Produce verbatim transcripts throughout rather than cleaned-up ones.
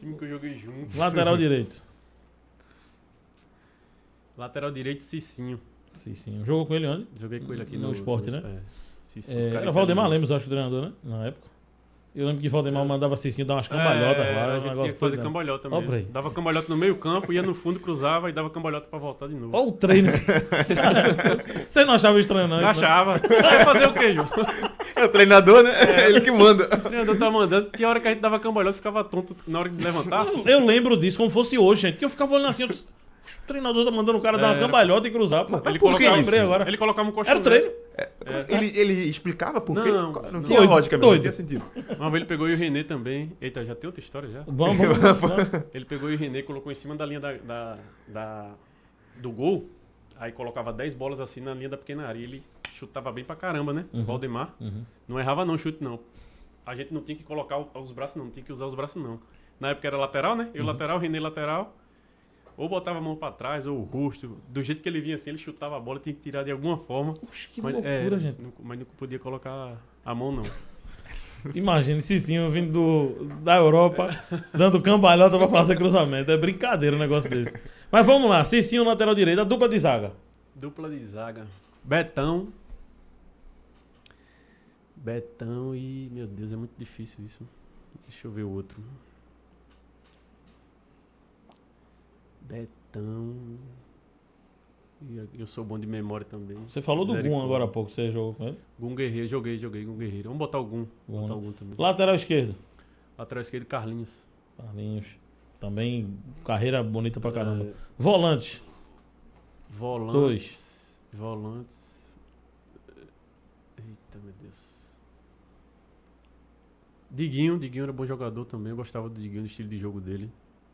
time que eu joguei junto. Lateral direito. Lateral direito, Cicinho. Cicinho. Jogou com ele onde? Joguei com ele aqui No no... Sport, no, né? É, Cicinho, É, cara era Valdemar inteligente. Lemos, eu acho, o treinador, né? Na época. Eu lembro que Valdemar mandava Cicinho dar umas cambalhotas é, lá. a Um gente negócio tinha que fazer doido, né? cambalhota Ó pra aí. mesmo. Dava cambalhota no meio campo, ia no fundo, cruzava e dava cambalhota pra voltar de novo. Olha o treino. Você não achava estranho, não? Não isso, né? achava. Vai fazer o quê, Ju? É o treinador, né? É ele que manda. O treinador tá mandando. Tinha hora que a gente dava cambalhota, ficava tonto na hora de levantar. Eu lembro disso como fosse hoje, gente. Que eu ficava olhando assim, eu disse, o treinador tá mandando o cara dar uma É. cambalhota e cruzar. Pô. Ele Por que colocava, lembrei agora? ele colocava um Era o colchonete. treino. Ele, ele explicava por quê? Não, não, não. tinha Doido, lógica mesmo, não doido. tinha sentido. Uma vez ele pegou e o René também. Eita, já tem outra história já? Vamos, vamos, vamos. Ele pegou e o René colocou em cima da linha da, da, da- do gol. Aí colocava dez bolas assim na linha da pequena área. E ele chutava bem pra caramba, né? Uhum. Valdemar. Uhum. Não errava não, chute não. A gente não tinha que colocar o- os braços não, tinha que usar os braços não. Na época era lateral, né? Eu Uhum. lateral, o René lateral. Ou botava a mão pra trás, ou o rosto. Do jeito que ele vinha assim, ele chutava a bola, tinha que tirar de alguma forma. Puxa, que Mas, loucura, é, gente. não- mas não podia colocar a mão não. Imagina, Cicinho vindo do, da Europa, dando cambalhota pra fazer cruzamento. É brincadeira um negócio desse. Mas vamos lá, Cicinho, lateral direito, a dupla de zaga. Dupla de zaga. Betão. Betão e... Meu Deus, é muito difícil isso. Deixa eu ver o outro. Betão... E eu- eu sou bom de memória também. Você falou do Misericórdia. Gum agora há pouco, você jogou com ele? Gum Guerreiro, joguei, joguei Gum Guerreiro. Vamos botar o Gum. Gum, Botar né? o Gum também. Lateral esquerdo. Lateral esquerdo, Carlinhos. Carlinhos. Também carreira bonita pra caramba. É, Volante. volantes. Dois. Volantes. Eita, meu Deus. Diguinho, Diguinho era bom jogador também. Eu gostava do Diguinho, do estilo de jogo dele.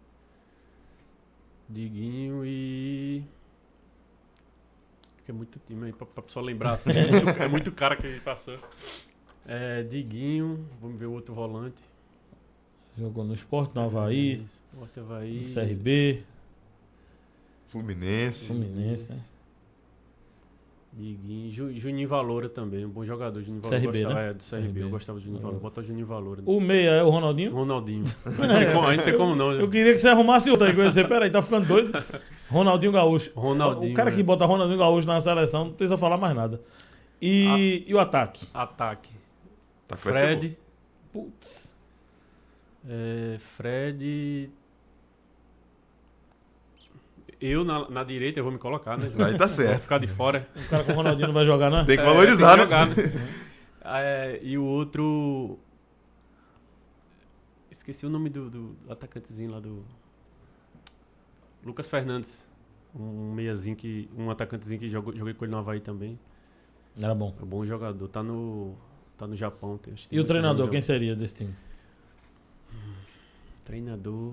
Diguinho e... Que é muito time aí pra, pra pessoa lembrar assim. É muito, é muito cara que ele passou. É, Diguinho, vamos ver o outro volante. Jogou no Sport, no Havaí, É, Sport Havaí. no C R B, Fluminense. Fluminense, né? Diguinho, Ju, Juninho Valora também, um bom jogador. Juninho C R Valora B, gostava, né? é, do C R B, C R B. eu gostava do Juninho Valora. Bota o Juninho Valora. Né? O meia é o Ronaldinho? Ronaldinho. Não tem como- Aí não tem como não. né? Eu queria que você arrumasse outra aí com você. Peraí, tá ficando doido? Ronaldinho Gaúcho. Ronaldinho. O cara é. que bota Ronaldinho Gaúcho na seleção não precisa falar mais nada. E, e o ataque? Ataque. Tá, vai ser Fred. Putz. É, Fred. Eu na, na direita eu vou me colocar, né? bom. Aí tá Vou certo. ficar de fora. O cara com o Ronaldinho não vai jogar, né? Tem que É, valorizar, tem que né? jogar, né? É, e o outro. Esqueci o nome do, do atacantezinho lá do. Lucas Fernandes. Um meiazinho que. Um atacantezinho que jogou, joguei com ele no Havaí também. Era bom. É um bom jogador. Tá no. Tá no Japão. Tem, acho que tem E o muitos treinador, anos quem já. seria desse time? Treinador.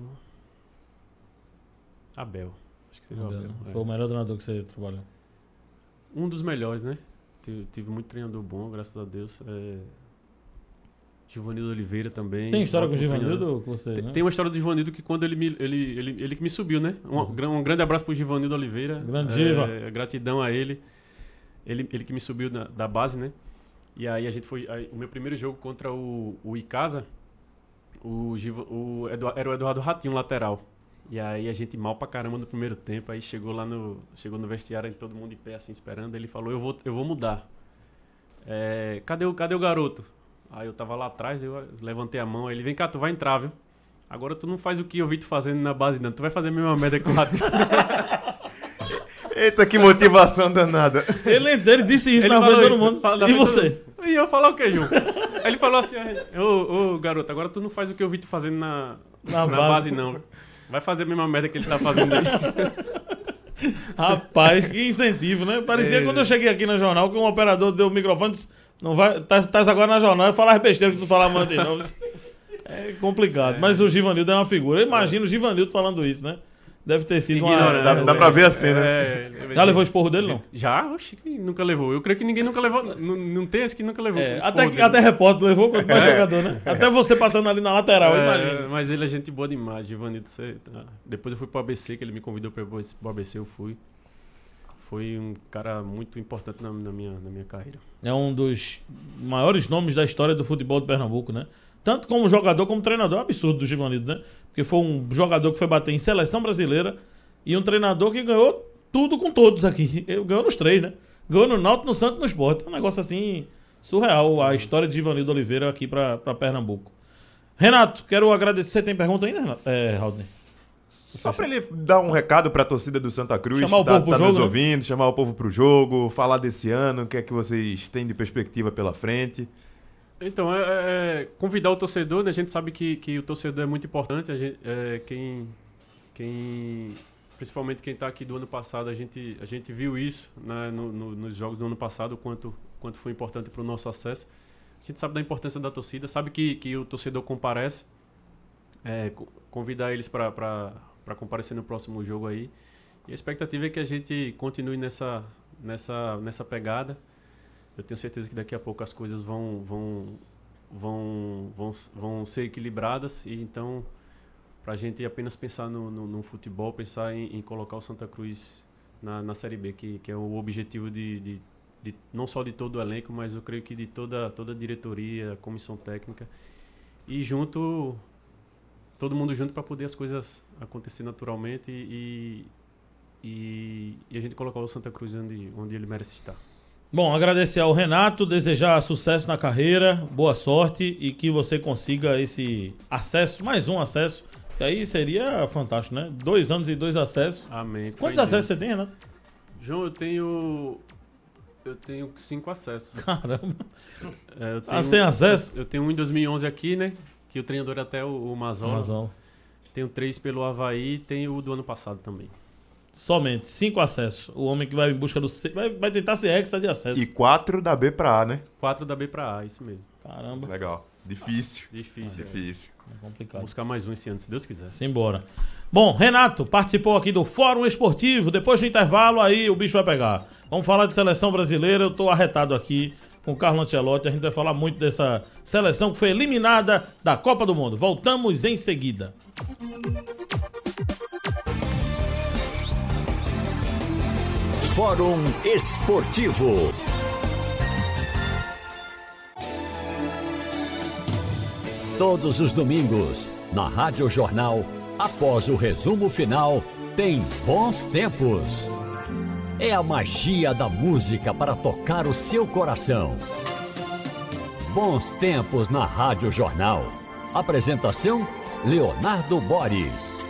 Abel. Acho que seria o Abel. é. Foi o melhor treinador que você trabalhou. Um dos melhores, né? Tive, tive muito treinador bom, graças a Deus. É... Givanildo Oliveira também. Tem história com o ótimo treinador. Givanildo com você, Tem, né? tem uma história do Givanildo que quando ele me, ele, ele, ele que me subiu, né? Um, Uhum. gran- um grande abraço pro Givanildo Oliveira. Grande Giva. É, gratidão a ele. ele. Ele que me subiu da, da base, né? E aí a gente foi... aí, o meu primeiro jogo contra o, o Icasa, o, Giva, o Edu- era o Eduardo Ratinho, lateral. E aí a gente mal pra caramba no primeiro tempo. Aí chegou lá no... Chegou no vestiário, todo mundo em pé assim, esperando. Ele falou, eu vou, eu vou mudar. É, cadê, o, cadê o garoto? Aí eu tava lá atrás, eu levantei a mão. Aí ele, vem cá, tu vai entrar, viu? Agora tu não faz o que eu vi tu fazendo na base, não. Tu vai fazer a mesma merda que o Ratinho. Eita, que motivação danada. Ele, ele disse isso Ele na falou frente de todo isso, mundo. fala- na E frente de você? todo mundo. E eu falar o que, Ju? Aí ele falou assim, ô, ô garoto, agora tu não faz o que eu vi tu fazendo na, Na na, base. base. não. Vai fazer a mesma merda que ele tá fazendo aí. Rapaz, que incentivo, né? Parecia É. quando eu cheguei aqui na jornal que um operador deu o microfone e disse: Não vai, tá, tá agora na jornal e fala as besteiras que tu falava antes, não. É complicado. Mas o Givanildo é uma figura. Eu imagino o Givanildo falando isso, né? Deve ter sido uma. Ignorante, dá- dá pra ver a cena. É, Já levou esporro dele, não? Já? Oxi, quem nunca levou. Eu creio que ninguém nunca levou. Não, não tem esse que nunca levou. É, esporro até, dele. até repórter levou, quanto mais É. jogador, né? Até você passando ali na lateral, É, imagina. mas ele é gente boa demais, Givanildo. Você, tá. Depois eu fui pro A B C, que ele me convidou para o A B C, eu fui. Foi um cara muito importante na, na minha, na minha carreira. É um dos maiores nomes da história do futebol de Pernambuco, né? tanto como jogador como treinador. É um absurdo do Givanildo, né? Porque foi um jogador que foi bater em seleção brasileira e um treinador que ganhou tudo com todos aqui. Ele ganhou nos três, né? Ganhou no Náutico, no Santos e no Sport. É um negócio assim surreal a história de Givanildo Oliveira aqui pra, pra Pernambuco. Renato, quero agradecer. Você tem pergunta ainda, Renato? É, Raudney? Só pra ele dar um recado pra torcida do Santa Cruz, Chamar o que tá, povo pro tá jogo, nos né? ouvindo, chamar o povo pro jogo, falar desse ano, o que é que vocês têm de perspectiva pela frente. Então, é, é convidar o torcedor, né? A gente sabe que, que o torcedor é muito importante. A gente, é, quem, quem, principalmente quem está aqui do ano passado, a gente, a gente viu isso, né, no, no, nos jogos do ano passado, o quanto, quanto foi importante para o nosso acesso. A gente sabe da importância da torcida, sabe que, que o torcedor comparece. É, convidar eles para comparecer no próximo jogo aí. E a expectativa é que a gente continue nessa, nessa, nessa pegada. Eu tenho certeza que daqui a pouco as coisas vão, vão, vão, vão, vão ser equilibradas. E então, para a gente apenas pensar no, no, no futebol, pensar em, em colocar o Santa Cruz na, na Série B, que, que é o objetivo de, de, de, não só de todo o elenco, mas eu creio que de toda, toda a diretoria, comissão técnica. E junto... todo mundo junto para poder as coisas acontecer naturalmente e, e, e a gente colocar o Santa Cruz onde, onde ele merece estar. Bom, agradecer ao Renato, desejar sucesso na carreira, boa sorte e que você consiga esse acesso, mais um acesso, que aí seria fantástico, né? Dois anos e dois acessos. Amém. Quantos acessos você tem, Renato? João, eu tenho... eu tenho cinco acessos. Caramba. É, eu tenho, Ah, sem acesso? Eu, eu tenho um em dois mil e onze aqui, né? Que o treinador é até o, o Mazola. Mazola. Tenho três pelo Avaí e tenho o do ano passado também. Somente, cinco acessos. O homem que vai em busca do... C... Vai, vai tentar ser hexa de acesso. E quatro da B pra A, né? Quatro da B pra A, isso mesmo. Caramba. Legal. Difícil. Difícil. Ah, difícil. É Vou complicado. buscar mais um esse ano, se Deus quiser. Simbora. Bom, Renato participou aqui do Fórum Esportivo. Depois do intervalo, aí o bicho vai pegar. Vamos falar de seleção brasileira. Eu tô arretado aqui com o Carlo Ancelotti. A gente vai falar muito dessa seleção que foi eliminada da Copa do Mundo. Voltamos em seguida. Fórum Esportivo. Todos os domingos, na Rádio Jornal, após o resumo final, tem Bons Tempos. É a magia da música para tocar o seu coração. Bons Tempos na Rádio Jornal. Apresentação, Leonardo Boris.